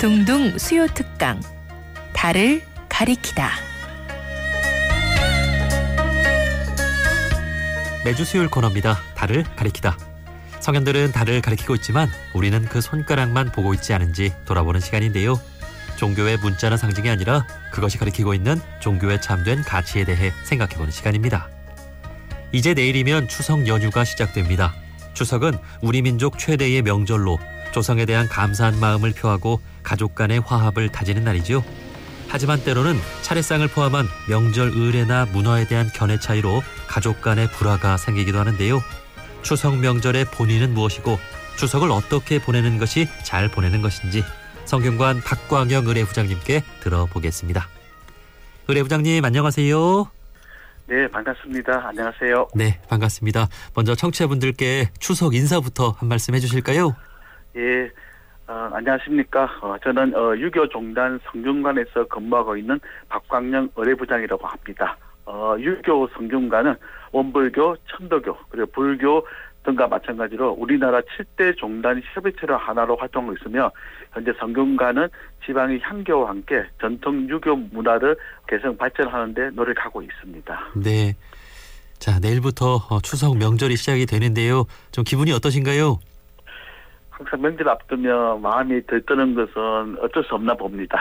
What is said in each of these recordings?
둥둥 수요 특강 달을 가리키다. 매주 수요일 코너입니다. 달을 가리키다. 성현들은 달을 가리키고 있지만 우리는 그 손가락만 보고 있지 않은지 돌아보는 시간인데요. 종교의 문자나 상징이 아니라 그것이 가리키고 있는 종교의 참된 가치에 대해 생각해보는 시간입니다. 이제 내일이면 추석 연휴가 시작됩니다. 추석은 우리 민족 최대의 명절로 조상에 대한 감사한 마음을 표하고 가족 간의 화합을 다지는 날이죠. 하지만 때로는 차례상을 포함한 명절 의례나 문화에 대한 견해 차이로 가족 간의 불화가 생기기도 하는데요. 추석 명절의 본의는 무엇이고 추석을 어떻게 보내는 것이 잘 보내는 것인지 성균관 박광영 의례부장님께 들어보겠습니다. 의례부장님 안녕하세요. 네, 반갑습니다. 안녕하세요. 네, 반갑습니다. 먼저 청취자분들께 추석 인사부터 한 말씀 해주실까요? 예, 안녕하십니까. 저는 유교종단 성균관에서 근무하고 있는 박광영 의례부장이라고 합니다. 유교 성균관은 원불교, 천도교, 그리고 불교 등과 마찬가지로 우리나라 7대 종단 협의체로 하나로 활동하고 있으며 현재 성균관은 지방의 향교와 함께 전통 유교 문화를 개성 발전하는 데 노력하고 있습니다. 네. 자, 내일부터 추석 명절이 시작이 되는데요. 좀 기분이 어떠신가요? 항상 명절 앞두며 마음이 들뜨는 것은 어쩔 수 없나 봅니다.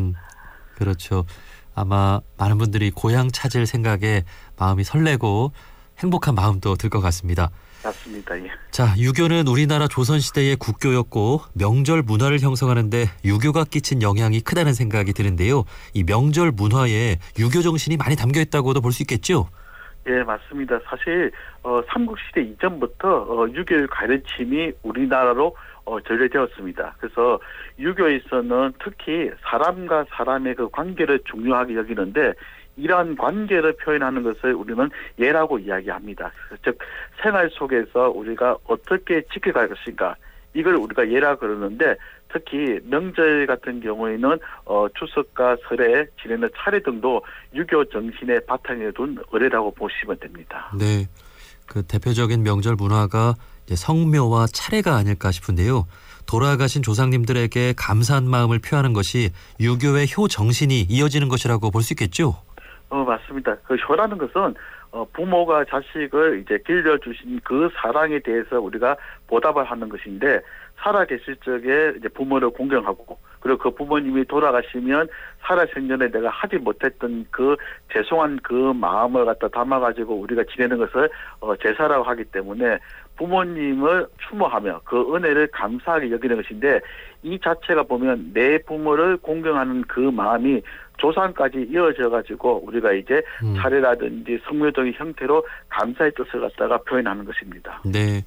그렇죠. 아마 많은 분들이 고향 찾을 생각에 마음이 설레고 행복한 마음도 들 것 같습니다. 맞습니다. 예. 자, 유교는 우리나라 조선시대의 국교였고 명절 문화를 형성하는 데 유교가 끼친 영향이 크다는 생각이 드는데요. 이 명절 문화에 유교 정신이 많이 담겨 있다고도 볼 수 있겠죠? 예, 맞습니다. 사실 삼국시대 이전부터 유교의 가르침이 우리나라로 전래되었습니다. 그래서 유교에서는 특히 사람과 사람의 그 관계를 중요하게 여기는데 이러한 관계를 표현하는 것을 우리는 예라고 이야기합니다. 즉 생활 속에서 우리가 어떻게 지켜갈 것인가 이걸 우리가 예라 그러는데 특히 명절 같은 경우에는 추석과 설에 지내는 차례 등도 유교 정신의 바탕에 둔 의례라고 보시면 됩니다. 네, 그 대표적인 명절 문화가 이제 성묘와 차례가 아닐까 싶은데요. 돌아가신 조상님들에게 감사한 마음을 표하는 것이 유교의 효 정신이 이어지는 것이라고 볼 수 있겠죠? 맞습니다. 그 효라는 것은 부모가 자식을 이제 길러주신 그 사랑에 대해서 우리가 보답을 하는 것인데 살아계실 적에 이제 부모를 공경하고 그리고 그 부모님이 돌아가시면 살아생전에 내가 하지 못했던 그 죄송한 그 마음을 갖다 담아가지고 우리가 지내는 것을 제사라고 하기 때문에 부모님을 추모하며 그 은혜를 감사하게 여기는 것인데 이 자체가 보면 내 부모를 공경하는 그 마음이 조상까지 이어져가지고 우리가 이제 차례라든지 성묘 등의 형태로 감사의 뜻을 갖다가 표현하는 것입니다. 네,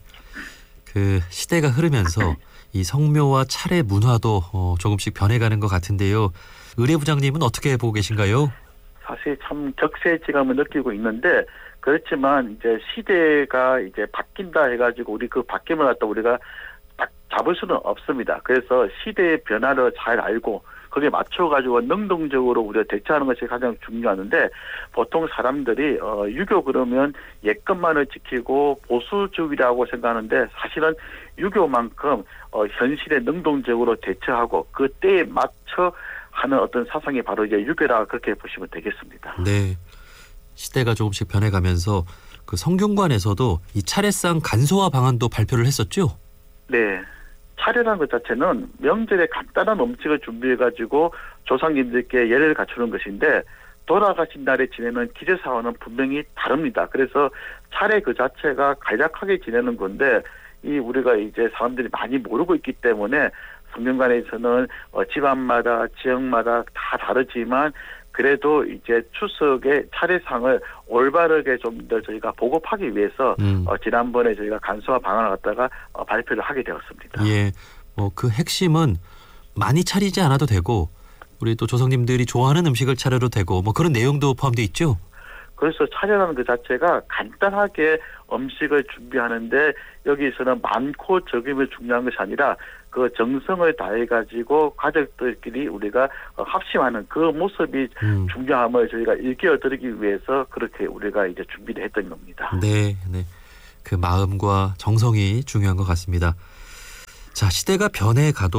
그 시대가 흐르면서 이 성묘와 차례 문화도 조금씩 변해가는 것 같은데요. 의례부장님은 어떻게 보고 계신가요? 사실 참 격세지감을 느끼고 있는데 그렇지만 이제 시대가 이제 바뀐다 해가지고 우리 그 바뀜을 갖다 우리가 딱 잡을 수는 없습니다. 그래서 시대의 변화를 잘 알고 거기에 맞춰가지고 능동적으로 우리가 대처하는 것이 가장 중요한데 보통 사람들이 유교 그러면 옛것만을 지키고 보수주의라고 생각하는데 사실은 유교만큼 현실에 능동적으로 대처하고 그 때에 맞춰 하는 어떤 사상이 바로 이제 유교라 그렇게 보시면 되겠습니다. 네, 시대가 조금씩 변해가면서 그 성균관에서도 이 차례상 간소화 방안도 발표를 했었죠? 네. 차례라는 것 자체는 명절에 간단한 음식을 준비해가지고 조상님들께 예를 갖추는 것인데 돌아가신 날에 지내는 기제사와는 분명히 다릅니다. 그래서 차례 그 자체가 간략하게 지내는 건데 이 우리가 이제 사람들이 많이 모르고 있기 때문에 성균관에서는 집안마다 지역마다 다 다르지만 그래도 이제 추석의 차례상을 올바르게 좀 더 저희가 보급하기 위해서 지난번에 저희가 간소화 방안을 갖다가 발표를 하게 되었습니다. 예, 그 핵심은 많이 차리지 않아도 되고 우리 또 조상님들이 좋아하는 음식을 차려도 되고 뭐 그런 내용도 포함되어 있죠. 그래서 차례라는 그 자체가 간단하게 음식을 준비하는데 여기서는 많고 적음이 중요한 것이 아니라 그 정성을 다해가지고 가족들끼리 우리가 합심하는 그 모습이 중요함을 저희가 일깨워드리기 위해서 그렇게 우리가 이제 준비를 했던 겁니다. 네, 네. 그 마음과 정성이 중요한 것 같습니다. 자, 시대가 변해가도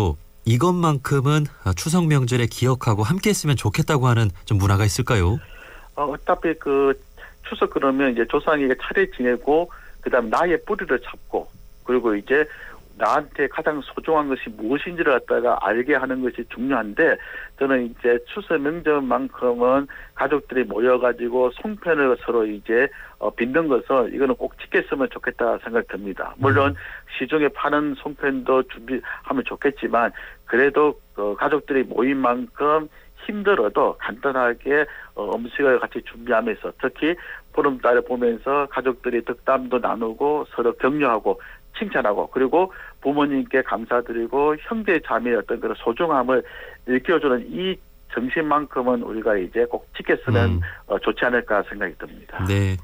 이것만큼은 추석 명절에 기억하고 함께 했으면 좋겠다고 하는 좀 문화가 있을까요? 어차피 그 추석 그러면 이제 조상에게 차례 지내고 그다음 나의 뿌리를 잡고 그리고 이제 나한테 가장 소중한 것이 무엇인지를 갖다가 알게 하는 것이 중요한데 저는 이제 추석 명절만큼은 가족들이 모여가지고 송편을 서로 이제 빚는 것은 이거는 꼭 지켰으면 좋겠다 생각이 듭니다. 물론 시중에 파는 송편도 준비하면 좋겠지만 그래도 가족들이 모인 만큼 힘들어도 간단하게 음식을 같이 준비하면서 특히 보름달을 보면서 가족들이 덕담도 나누고 서로 격려하고 칭찬하고 그리고 부모님께 감사드리고 형제 자매의 어떤 그런 소중함을 일깨워주는 이 정신만큼은 우리가 이제 꼭 지켰으면 좋지 않을까 생각이 듭니다. 네.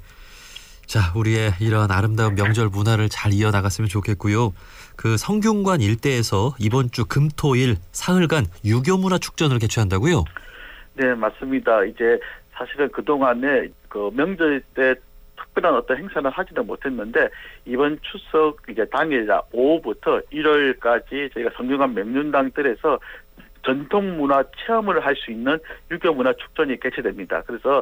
자, 우리의 이런 아름다운 명절 문화를 잘 이어나갔으면 좋겠고요. 그 성균관 일대에서 이번 주 금토일 사흘간 유교문화 축전을 개최한다고요? 네, 맞습니다. 이제 사실은 그동안에 그 명절 때 특별한 어떤 행사는 하지는 못했는데 이번 추석 이제 당일날 오후부터 1월까지 저희가 성균관 명륜당들에서 전통문화 체험을 할 수 있는 유교문화 축전이 개최됩니다. 그래서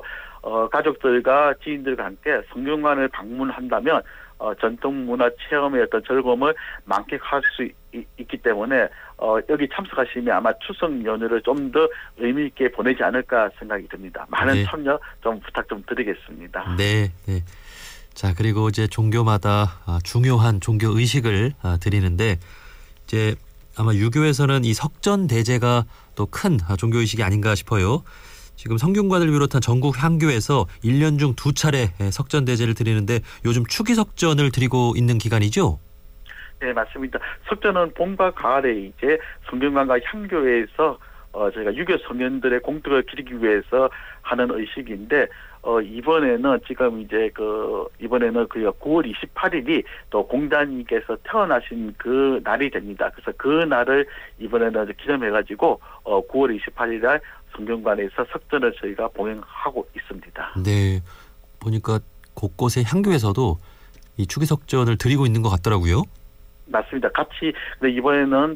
가족들과 지인들과 함께 성균관을 방문한다면 전통문화 체험의 어떤 즐거움을 만끽할 수 있기 때문에 여기 참석하시면 아마 추석 연휴를 좀 더 의미 있게 보내지 않을까 생각이 듭니다. 많은 네. 참여 좀 부탁 좀 드리겠습니다. 네, 네. 자, 그리고 이제 종교마다 중요한 종교 의식을 드리는데 이제 아마 유교에서는 이 석전대제가 또 큰 종교 의식이 아닌가 싶어요. 지금 성균관을 비롯한 전국 향교에서 1년 중 2차례 석전대제를 드리는데 요즘 추기석전을 드리고 있는 기간이죠? 네, 맞습니다. 석전은 봄과 가을에 이제 성균관과 향교에서 저희가 유교 성현들의 공덕을 기리기 위해서 하는 의식인데 이번에는 지금 이제 이번에는 9월 28일이 또 공자님께서 태어나신 그 날이 됩니다. 그래서 그 날을 이번에는 기념해가지고 9월 28일 날 성균관에서 석전을 저희가 봉행하고 있습니다. 네, 보니까 곳곳의 향교에서도 이 추기석전을 드리고 있는 것 같더라고요. 맞습니다. 같이 이번에는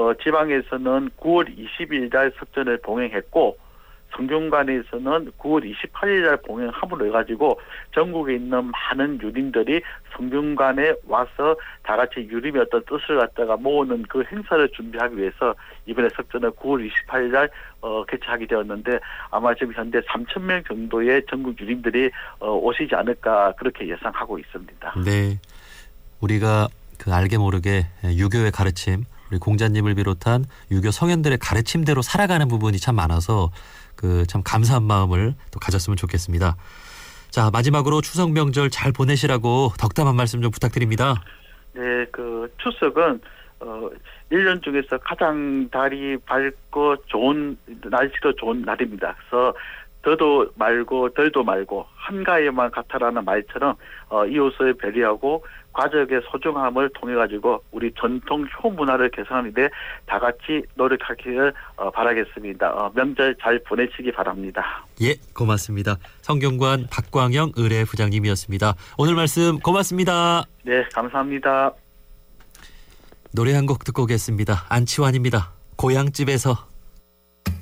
지방에서는 9월 20일 날 석전을 봉행했고 성균관에서는 9월 28일 날 봉행함으로 해가지고 전국에 있는 많은 유림들이 성균관에 와서 다 같이 유림의 어떤 뜻을 갖다가 모으는 그 행사를 준비하기 위해서 이번에 석전을 9월 28일 날 개최하게 되었는데 아마 지금 현재 3,000명 정도의 전국 유림들이 오시지 않을까 그렇게 예상하고 있습니다. 네, 우리가 알게 모르게 유교의 가르침, 우리 공자님을 비롯한 유교 성현들의 가르침대로 살아가는 부분이 참 많아서 참 감사한 마음을 또 가졌으면 좋겠습니다. 자, 마지막으로 추석 명절 잘 보내시라고 덕담 한 말씀 좀 부탁드립니다. 네, 추석은 1년 중에서 가장 달이 밝고 좋은 날씨도 좋은 날입니다. 그래서 더도 말고 덜도 말고 한가위만 같아라는 말처럼 이웃을 배려하고 가족의 소중함을 통해 가지고 우리 전통 효문화를 개선하는 데 다 같이 노력하기를 바라겠습니다. 명절 잘 보내시기 바랍니다. 예, 고맙습니다. 성균관 박광영 의례부장님이었습니다. 오늘 말씀 고맙습니다. 네, 감사합니다. 노래 한 곡 듣고 오겠습니다. 안치환입니다. 고향집에서.